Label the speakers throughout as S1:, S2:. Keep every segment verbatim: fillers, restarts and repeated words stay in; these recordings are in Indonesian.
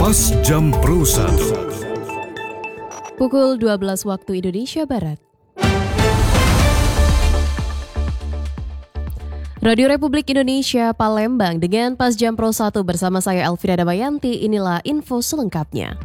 S1: Pas Jam Pro satu.
S2: Pukul dua belas waktu Indonesia Barat. Radio Republik Indonesia Palembang dengan Pas Jam Pro satu bersama saya Elvira Damayanti. Inilah info selengkapnya.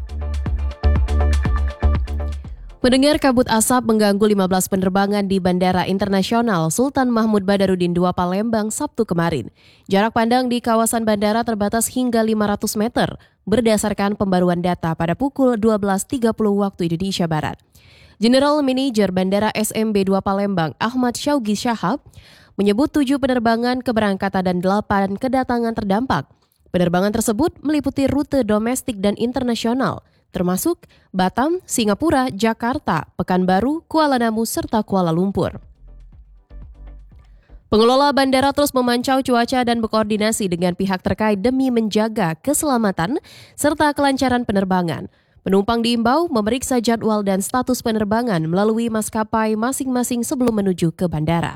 S2: Mendengar kabut asap mengganggu lima belas penerbangan di Bandara Internasional Sultan Mahmud Badarudin dua Palembang Sabtu kemarin. Jarak pandang di kawasan bandara terbatas hingga lima ratus meter berdasarkan pembaruan data pada pukul dua belas tiga puluh waktu Indonesia Barat. General Manager Bandara S M B dua Palembang Ahmad Syaugi Syahab menyebut tujuh penerbangan keberangkatan dan delapan kedatangan terdampak. Penerbangan tersebut meliputi rute domestik dan internasional, termasuk Batam, Singapura, Jakarta, Pekanbaru, Kuala Namu, serta Kuala Lumpur. Pengelola bandara terus memantau cuaca dan berkoordinasi dengan pihak terkait demi menjaga keselamatan serta kelancaran penerbangan. Penumpang diimbau memeriksa jadwal dan status penerbangan melalui maskapai masing-masing sebelum menuju ke bandara.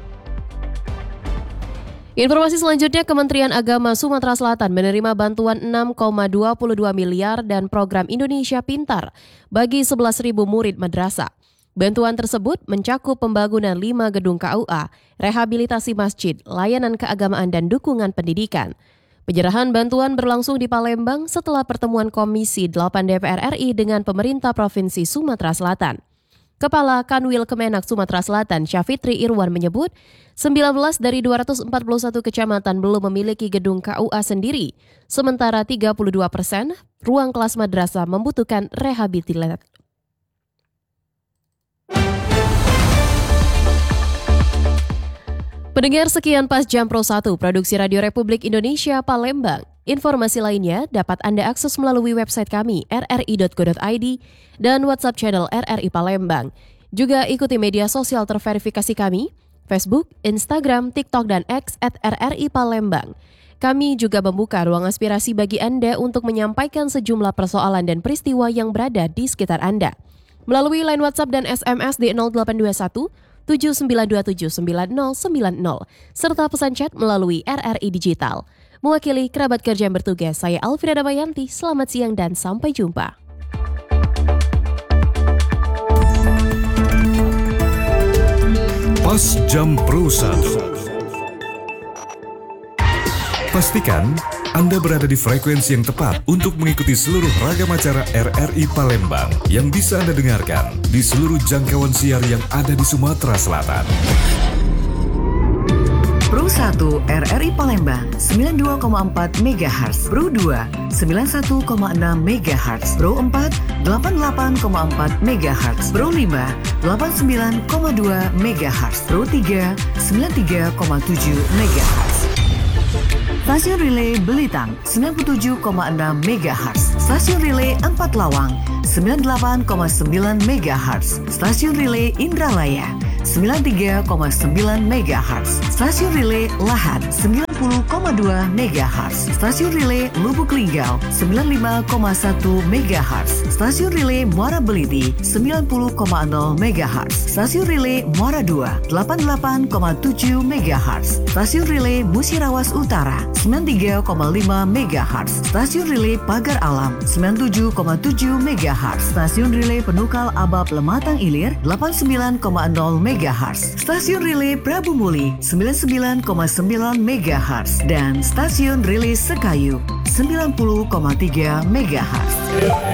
S2: Informasi selanjutnya, Kementerian Agama Sumatera Selatan menerima bantuan enam koma dua dua miliar dan program Indonesia Pintar bagi sebelas ribu murid madrasah. Bantuan tersebut mencakup pembangunan lima gedung K U A, rehabilitasi masjid, layanan keagamaan dan dukungan pendidikan. Penyerahan bantuan berlangsung di Palembang setelah pertemuan Komisi delapan D P R R I dengan pemerintah Provinsi Sumatera Selatan. Kepala Kanwil Kemenak Sumatera Selatan, Syafitri Irwan menyebut, sembilan belas dari dua ratus empat puluh satu kecamatan belum memiliki gedung K U A sendiri, sementara tiga puluh dua persen ruang kelas madrasah membutuhkan rehabilitasi. Pendengar, sekian Pas Jam Pro satu, produksi Radio Republik Indonesia Palembang. Informasi lainnya dapat Anda akses melalui website kami r r i dot co dot i d dan WhatsApp channel R R I Palembang. Juga ikuti media sosial terverifikasi kami, Facebook, Instagram, TikTok, dan X at R R I Palembang. Kami juga membuka ruang aspirasi bagi Anda untuk menyampaikan sejumlah persoalan dan peristiwa yang berada di sekitar Anda. Melalui line WhatsApp dan S M S di nol delapan dua satu tujuh sembilan dua tujuh sembilan nol sembilan nol serta pesan chat melalui R R I Digital. Mewakili kerabat kerja yang bertugas, saya Elvira Damayanti. Selamat siang dan sampai jumpa.
S1: Pas Jam Pro satu. Pastikan Anda berada di frekuensi yang tepat untuk mengikuti seluruh ragam acara R R I Palembang yang bisa Anda dengarkan di seluruh jangkauan siar yang ada di Sumatera Selatan.
S3: Pro satu R R I Palembang sembilan puluh dua koma empat megahertz, Pro dua sembilan puluh satu koma enam megahertz, Pro empat delapan puluh delapan koma empat megahertz, Pro lima delapan puluh sembilan koma dua megahertz, Pro tiga sembilan puluh tiga koma tujuh megahertz. Stasiun Relay Belitang sembilan puluh tujuh koma enam megahertz, Stasiun Relay Empat Lawang sembilan puluh delapan koma sembilan megahertz, Stasiun Relay Indralaya sembilan puluh tiga koma sembilan megahertz, Stasiun Relay Lahat sembilan puluh koma dua megahertz, Stasiun Relay Lubuk Linggau sembilan puluh lima koma satu megahertz, Stasiun Relay Muara Beliti sembilan puluh koma nol megahertz, Stasiun Relay Muara dua delapan puluh delapan koma tujuh megahertz, Stasiun Relay Musirawas Utara sembilan puluh tiga koma lima megahertz, Stasiun Relay Pagar Alam sembilan puluh tujuh koma tujuh megahertz, Stasiun Relay Penukal Abab Lematang Ilir delapan puluh sembilan koma nol megahertz, Stasiun Relay Prabu Muli sembilan puluh sembilan koma sembilan megahertz, dan Stasiun Relay Sekayu sembilan puluh koma tiga megahertz.